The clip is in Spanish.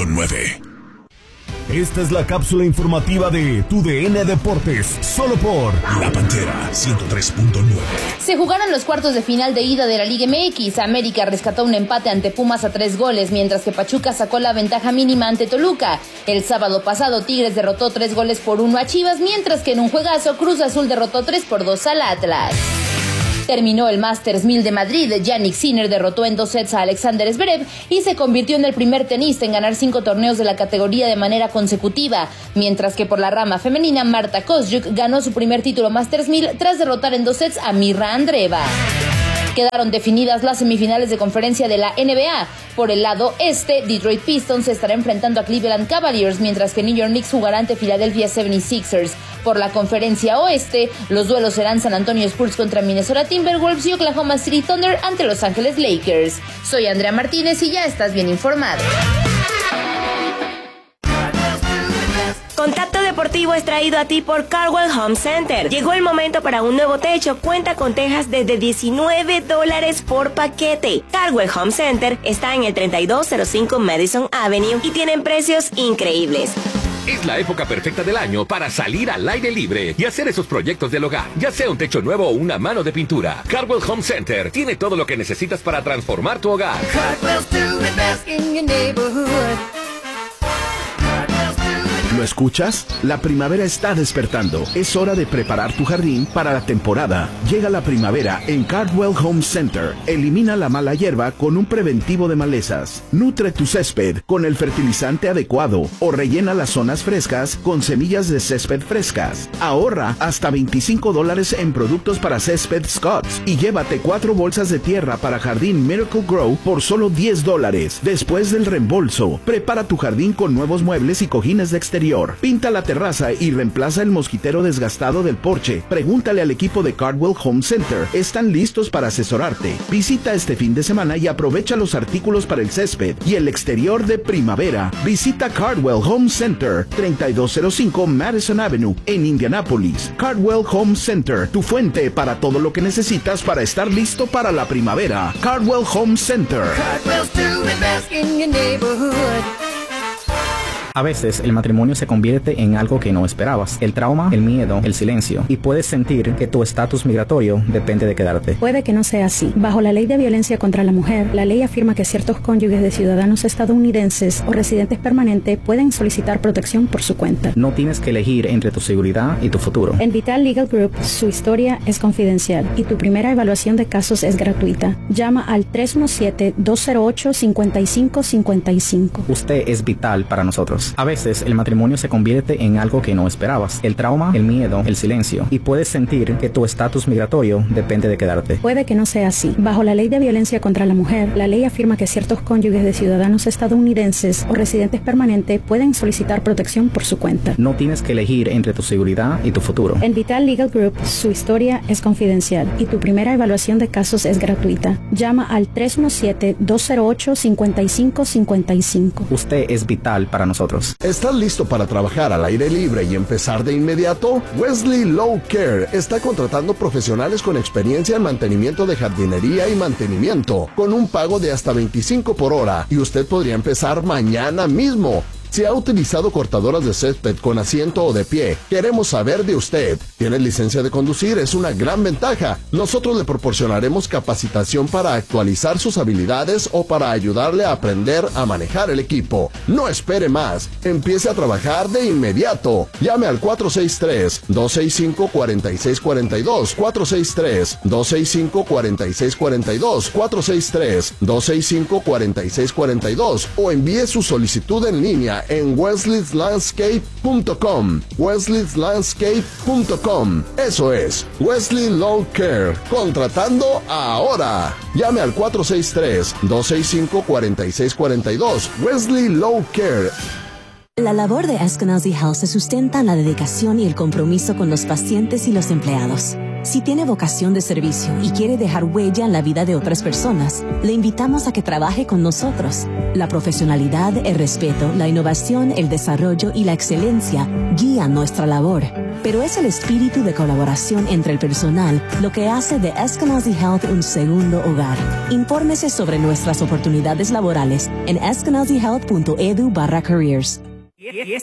93.9. Esta es la cápsula informativa de Tu DN Deportes, solo por La Pantera 103.9. Se jugaron los cuartos de final de ida de la Liga MX. América rescató un empate ante Pumas a 3 goles, mientras que Pachuca sacó la ventaja mínima ante Toluca. El sábado pasado Tigres derrotó 3-1 a Chivas, mientras que en un juegazo Cruz Azul derrotó 3-2 al Atlas. Terminó el Masters 1000 de Madrid. Jannik Sinner derrotó en 2 sets a Alexander Zverev y se convirtió en el primer tenista en ganar 5 torneos de la categoría de manera consecutiva, mientras que por la rama femenina Marta Kostyuk ganó su primer título Masters 1000 tras derrotar en 2 sets a Mirra Andreeva. Quedaron definidas las semifinales de conferencia de la NBA. Por el lado este, Detroit Pistons se estará enfrentando a Cleveland Cavaliers, mientras que New York Knicks jugará ante Philadelphia 76ers. Por la conferencia oeste, los duelos serán San Antonio Spurs contra Minnesota Timberwolves y Oklahoma City Thunder ante Los Ángeles Lakers. Soy Andrea Martínez y ya estás bien informado. Contacto Deportivo es traído a ti por Cardwell Home Center. Llegó el momento para un nuevo techo. Cuenta con tejas desde $19 por paquete. Cardwell Home Center está en el 3205 Madison Avenue y tienen precios increíbles. Es la época perfecta del año para salir al aire libre y hacer esos proyectos del hogar, ya sea un techo nuevo o una mano de pintura. Cardwell Home Center tiene todo lo que necesitas para transformar tu hogar. Cardwell's doing best in your neighborhood. ¿Lo escuchas? La primavera está despertando. Es hora de preparar tu jardín para la temporada. Llega la primavera en Cardwell Home Center. Elimina la mala hierba con un preventivo de malezas. Nutre tu césped con el fertilizante adecuado o rellena las zonas frescas con semillas de césped frescas. Ahorra hasta $25 en productos para césped Scotts y llévate 4 bolsas de tierra para jardín Miracle Grow por solo $10. Después del reembolso, prepara tu jardín con nuevos muebles y cojines de exterior. Pinta la terraza y reemplaza el mosquitero desgastado del porche. Pregúntale al equipo de Cardwell Home Center. Están listos para asesorarte. Visita este fin de semana y aprovecha los artículos para el césped y el exterior de primavera. Visita Cardwell Home Center, 3205 Madison Avenue, en Indianápolis. Cardwell Home Center, tu fuente para todo lo que necesitas para estar listo para la primavera. Cardwell Home Center. Cardwell's doing best in your neighborhood. A veces el matrimonio se convierte en algo que no esperabas. El trauma, el miedo, el silencio. Y puedes sentir que tu estatus migratorio depende de quedarte. Puede que no sea así. Bajo la Ley de Violencia contra la Mujer, la ley afirma que ciertos cónyuges de ciudadanos estadounidenses o residentes permanentes pueden solicitar protección por su cuenta. No tienes que elegir entre tu seguridad y tu futuro. En Vital Legal Group, su historia es confidencial y tu primera evaluación de casos es gratuita. Llama al 317-208-5555. Usted es vital para nosotros. A veces el matrimonio se convierte en algo que no esperabas. El trauma, el miedo, el silencio. Y puedes sentir que tu estatus migratorio depende de quedarte. Puede que no sea así. Bajo la Ley de Violencia contra la Mujer, la ley afirma que ciertos cónyuges de ciudadanos estadounidenses o residentes permanentes pueden solicitar protección por su cuenta. No tienes que elegir entre tu seguridad y tu futuro. En Vital Legal Group, su historia es confidencial y tu primera evaluación de casos es gratuita. Llama al 317-208-5555. Usted es vital para nosotros. ¿Estás listo para trabajar al aire libre y empezar de inmediato? Wesley Lawn Care está contratando profesionales con experiencia en mantenimiento de jardinería y mantenimiento, con un pago de hasta $25 por hora, y usted podría empezar mañana mismo. Si ha utilizado cortadoras de césped con asiento o de pie, queremos saber de usted. ¿Tiene licencia de conducir? Es una gran ventaja. Nosotros le proporcionaremos capacitación para actualizar sus habilidades o para ayudarle a aprender a manejar el equipo. No espere más. Empiece a trabajar de inmediato. Llame al 463-265-4642, 463-265-4642, 463-265-4642 o envíe su solicitud en línea en wesleylandscape.com. wesleylandscape.com. Eso es Wesley Lawn Care, contratando ahora. Llame al 463-265-4642. Wesley Lawn Care. La labor de Eskenazi Health se sustenta en la dedicación y el compromiso con los pacientes y los empleados. Si tiene vocación de servicio y quiere dejar huella en la vida de otras personas, le invitamos a que trabaje con nosotros. La profesionalidad, el respeto, la innovación, el desarrollo y la excelencia guían nuestra labor. Pero es el espíritu de colaboración entre el personal lo que hace de Eskenazi Health un segundo hogar. Infórmese sobre nuestras oportunidades laborales en eskenazihealth.edu/careers. Y